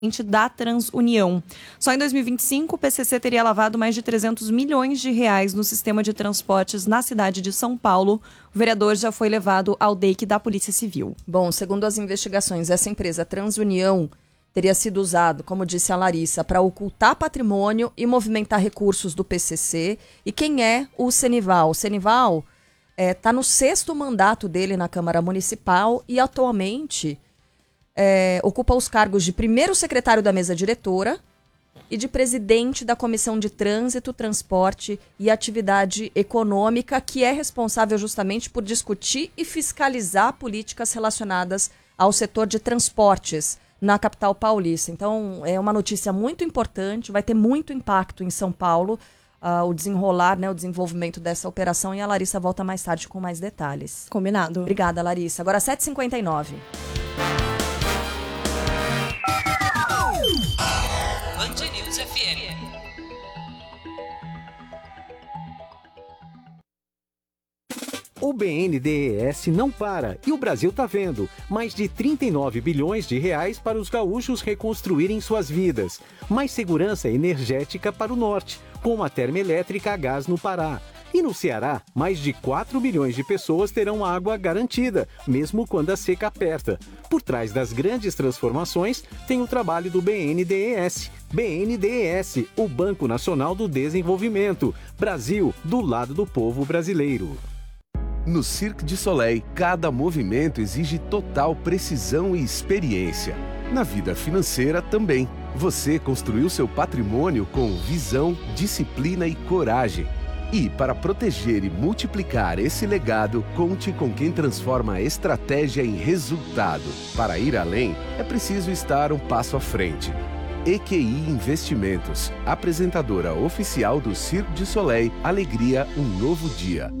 da TransUnião. Só em 2025, o PCC teria lavado mais de 300 milhões de reais no sistema de transportes na cidade de São Paulo. O vereador já foi levado ao DEIC da Polícia Civil. Bom, segundo as investigações, essa empresa TransUnião teria sido usado, como disse a Larissa, para ocultar patrimônio e movimentar recursos do PCC. E quem é o Senival? O Senival está no 6º mandato dele na Câmara Municipal e atualmente ocupa os cargos de primeiro secretário da mesa diretora e de presidente da Comissão de Trânsito, Transporte e Atividade Econômica, que é responsável justamente por discutir e fiscalizar políticas relacionadas ao setor de transportes na capital paulista. Então, é uma notícia muito importante, vai ter muito impacto em São Paulo, o desenrolar, o desenvolvimento dessa operação, e a Larissa volta mais tarde com mais detalhes. Combinado. Obrigada, Larissa. Agora 7h59. O BNDES não para e o Brasil tá vendo. Mais de 39 bilhões de reais para os gaúchos reconstruírem suas vidas. Mais segurança energética para o norte, com uma termoelétrica a gás no Pará. E no Ceará, mais de 4 milhões de pessoas terão água garantida, mesmo quando a seca aperta. Por trás das grandes transformações, tem o trabalho do BNDES. BNDES, o Banco Nacional do Desenvolvimento. Brasil, do lado do povo brasileiro. No Cirque du Soleil, cada movimento exige total precisão e experiência. Na vida financeira também. Você construiu seu patrimônio com visão, disciplina e coragem. E, para proteger e multiplicar esse legado, conte com quem transforma a estratégia em resultado. Para ir além, é preciso estar um passo à frente. EQI Investimentos, apresentadora oficial do Cirque du Soleil, Alegria, um novo dia.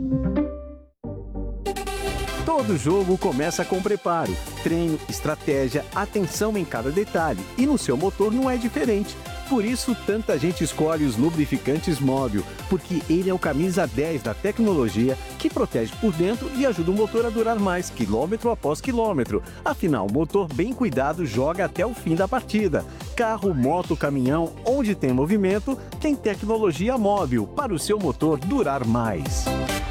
Todo jogo começa com preparo, treino, estratégia, atenção em cada detalhe. E no seu motor não é diferente. Por isso, tanta gente escolhe os lubrificantes Móbil, porque ele é o camisa 10 da tecnologia que protege por dentro e ajuda o motor a durar mais, quilômetro após quilômetro. Afinal, o motor bem cuidado joga até o fim da partida. Carro, moto, caminhão, onde tem movimento, tem tecnologia Móbil para o seu motor durar mais.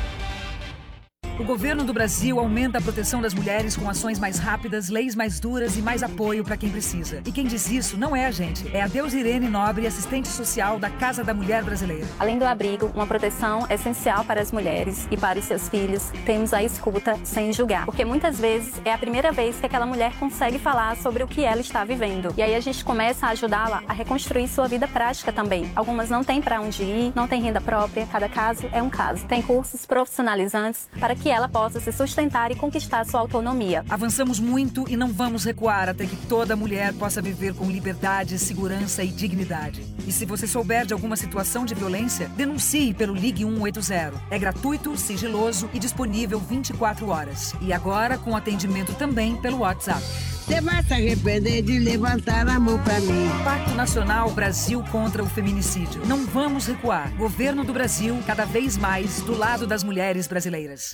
O governo do Brasil aumenta a proteção das mulheres com ações mais rápidas, leis mais duras e mais apoio para quem precisa. E quem diz isso não é a gente, é a Deusirene Nobre, assistente social da Casa da Mulher Brasileira. Além do abrigo, uma proteção essencial para as mulheres e para os seus filhos, temos a escuta sem julgar. Porque muitas vezes é a primeira vez que aquela mulher consegue falar sobre o que ela está vivendo. E aí a gente começa a ajudá-la a reconstruir sua vida prática também. Algumas não têm para onde ir, não têm renda própria, cada caso é um caso. Tem cursos profissionalizantes para que ela possa se sustentar e conquistar sua autonomia. Avançamos muito e não vamos recuar até que toda mulher possa viver com liberdade, segurança e dignidade. E se você souber de alguma situação de violência, denuncie pelo Ligue 180. É gratuito, sigiloso e disponível 24 horas. E agora com atendimento também pelo WhatsApp. Você vai se arrepender de levantar a mão pra mim. Pacto Nacional Brasil contra o Feminicídio. Não vamos recuar. Governo do Brasil, cada vez mais do lado das mulheres brasileiras.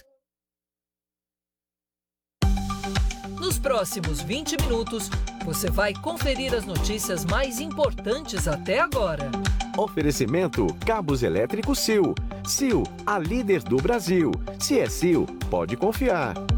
Nos próximos 20 minutos, você vai conferir as notícias mais importantes até agora. Oferecimento Cabos Elétricos Sil. Sil, a líder do Brasil. Se é Sil, pode confiar.